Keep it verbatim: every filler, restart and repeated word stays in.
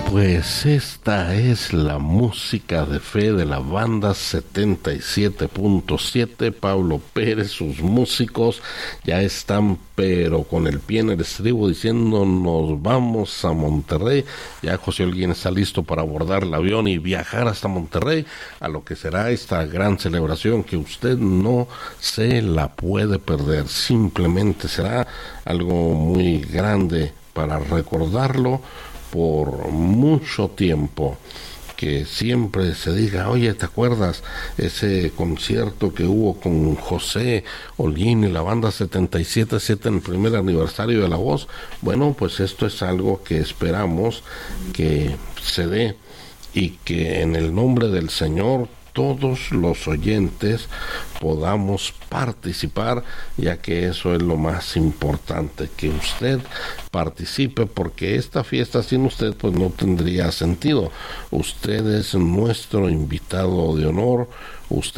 Pues esta es la música de fe de la banda setenta y siete punto siete. Pablo Pérez, sus músicos ya están pero con el pie en el estribo diciendo nos vamos a Monterrey. Ya José Holguín está listo para abordar el avión y viajar hasta Monterrey a lo que será esta gran celebración que usted no se la puede perder. Simplemente será algo muy grande para recordarlo por mucho tiempo, que siempre se diga, oye, ¿te acuerdas ese concierto que hubo con José Holguín y la banda setenta y siete punto siete en el primer aniversario de La Voz? Bueno, pues esto es algo que esperamos que se dé y que en el nombre del Señor todos los oyentes podamos participar, ya que eso es lo más importante, que usted participe, porque esta fiesta sin usted pues no tendría sentido. Usted es nuestro invitado de honor, usted